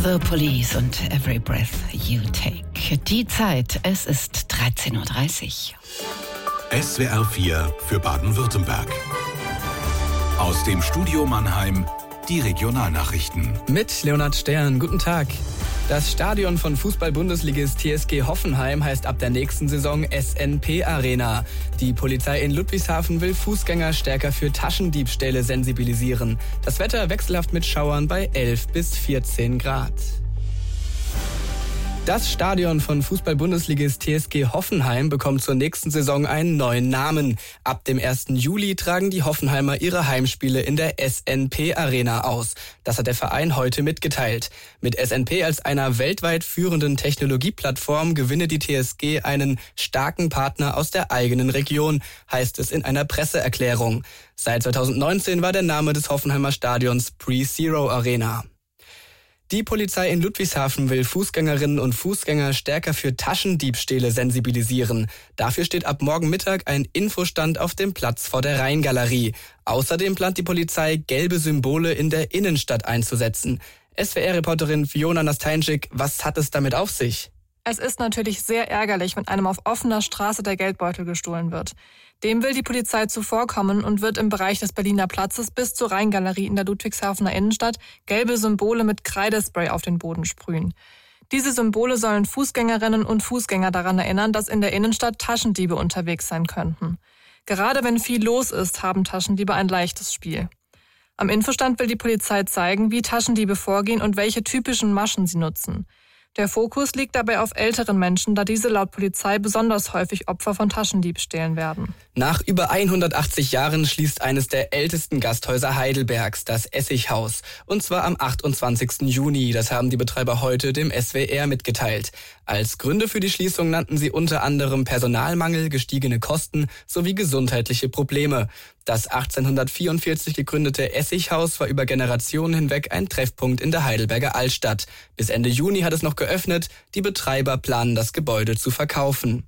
The Police und Every Breath You Take. Die Zeit, es ist 13.30 Uhr. SWR 4 für Baden-Württemberg. Aus dem Studio Mannheim die Regionalnachrichten. Mit Leonhard Stern, guten Tag. Das Stadion von Fußball-Bundesligist TSG Hoffenheim heißt ab der nächsten Saison SNP Arena. Die Polizei in Ludwigshafen will Fußgänger stärker für Taschendiebstähle sensibilisieren. Das Wetter wechselhaft mit Schauern bei 11 bis 14 Grad. Das Stadion von Fußball-Bundesligist TSG Hoffenheim bekommt zur nächsten Saison einen neuen Namen. Ab dem 1. Juli tragen die Hoffenheimer ihre Heimspiele in der SNP Arena aus. Das hat der Verein heute mitgeteilt. Mit SNP als einer weltweit führenden Technologieplattform gewinne die TSG einen starken Partner aus der eigenen Region, heißt es in einer Presseerklärung. Seit 2019 war der Name des Hoffenheimer Stadions Pre-Zero Arena. Die Polizei in Ludwigshafen will Fußgängerinnen und Fußgänger stärker für Taschendiebstähle sensibilisieren. Dafür steht ab morgen Mittag ein Infostand auf dem Platz vor der Rheingalerie. Außerdem plant die Polizei, gelbe Symbole in der Innenstadt einzusetzen. SWR-Reporterin Fiona Nasteinczyk, was hat es damit auf sich? Es ist natürlich sehr ärgerlich, wenn einem auf offener Straße der Geldbeutel gestohlen wird. Dem will die Polizei zuvorkommen und wird im Bereich des Berliner Platzes bis zur Rheingalerie in der Ludwigshafener Innenstadt gelbe Symbole mit Kreidespray auf den Boden sprühen. Diese Symbole sollen Fußgängerinnen und Fußgänger daran erinnern, dass in der Innenstadt Taschendiebe unterwegs sein könnten. Gerade wenn viel los ist, haben Taschendiebe ein leichtes Spiel. Am Infostand will die Polizei zeigen, wie Taschendiebe vorgehen und welche typischen Maschen sie nutzen. Der Fokus liegt dabei auf älteren Menschen, da diese laut Polizei besonders häufig Opfer von Taschendiebstählen werden. Nach über 180 Jahren schließt eines der ältesten Gasthäuser Heidelbergs, das Essighaus. Und zwar am 28. Juni. Das haben die Betreiber heute dem SWR mitgeteilt. Als Gründe für die Schließung nannten sie unter anderem Personalmangel, gestiegene Kosten sowie gesundheitliche Probleme. Das 1844 gegründete Essighaus war über Generationen hinweg ein Treffpunkt in der Heidelberger Altstadt. Bis Ende Juni hat es noch geöffnet. Die Betreiber planen, das Gebäude zu verkaufen.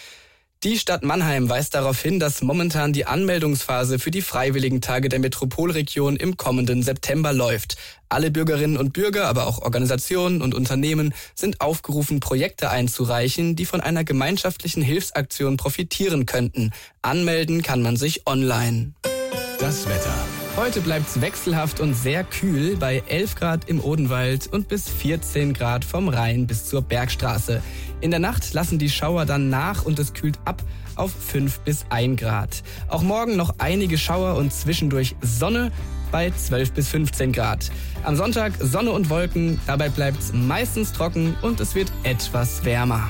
Die Stadt Mannheim weist darauf hin, dass momentan die Anmeldungsphase für die Freiwilligen Tage der Metropolregion im kommenden September läuft. Alle Bürgerinnen und Bürger, aber auch Organisationen und Unternehmen sind aufgerufen, Projekte einzureichen, die von einer gemeinschaftlichen Hilfsaktion profitieren könnten. Anmelden kann man sich online. Das Wetter. Heute bleibt's wechselhaft und sehr kühl bei 11 Grad im Odenwald und bis 14 Grad vom Rhein bis zur Bergstraße. In der Nacht lassen die Schauer dann nach und es kühlt ab auf 5 bis 1 Grad. Auch morgen noch einige Schauer und zwischendurch Sonne bei 12 bis 15 Grad. Am Sonntag Sonne und Wolken, dabei bleibt's meistens trocken und es wird etwas wärmer.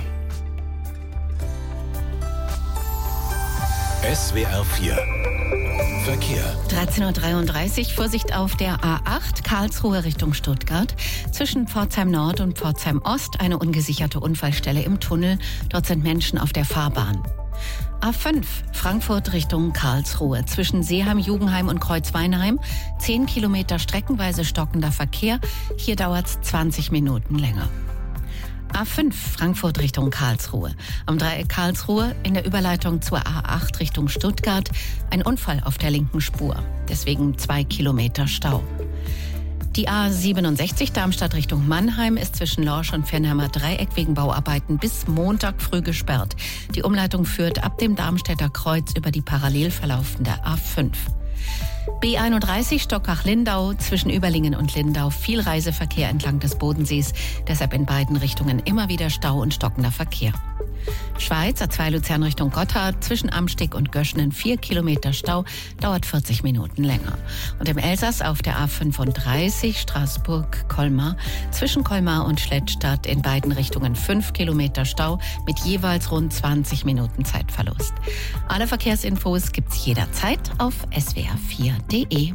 SWR 4 Verkehr. 13.33 Uhr, Vorsicht auf der A8, Karlsruhe Richtung Stuttgart. Zwischen Pforzheim Nord und Pforzheim Ost eine ungesicherte Unfallstelle im Tunnel. Dort sind Menschen auf der Fahrbahn. A5, Frankfurt Richtung Karlsruhe. Zwischen Seeheim-Jugenheim und Kreuzweinheim 10 Kilometer streckenweise stockender Verkehr. Hier dauert's 20 Minuten länger. A5 Frankfurt Richtung Karlsruhe. Am Dreieck Karlsruhe in der Überleitung zur A8 Richtung Stuttgart ein Unfall auf der linken Spur. Deswegen 2 Kilometer Stau. Die A67 Darmstadt Richtung Mannheim ist zwischen Lorsch und Fernheimer Dreieck wegen Bauarbeiten bis Montag früh gesperrt. Die Umleitung führt ab dem Darmstädter Kreuz über die parallel verlaufende A5. B31 Stockach-Lindau zwischen Überlingen und Lindau viel Reiseverkehr entlang des Bodensees, deshalb in beiden Richtungen immer wieder Stau und stockender Verkehr. Schweiz A2 Luzern Richtung Gotthard zwischen Amsteg und Göschenen 4 Kilometer Stau, dauert 40 Minuten länger. Und im Elsass auf der A35 Straßburg-Colmar zwischen Colmar und Schlettstadt in beiden Richtungen 5 Kilometer Stau mit jeweils rund 20 Minuten Zeitverlust. Alle Verkehrsinfos gibt's jederzeit auf swr4.de.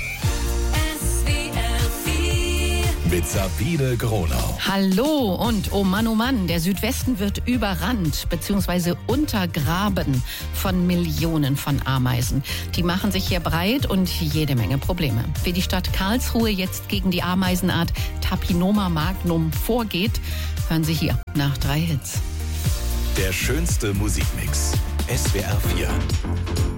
Mit Sabine Gronau. Hallo und oh Mann, der Südwesten wird überrannt bzw. untergraben von Millionen von Ameisen. Die machen sich hier breit und jede Menge Probleme. Wie die Stadt Karlsruhe jetzt gegen die Ameisenart Tapinoma magnum vorgeht, hören Sie hier nach 3 Hits. Der schönste Musikmix. SWR 4.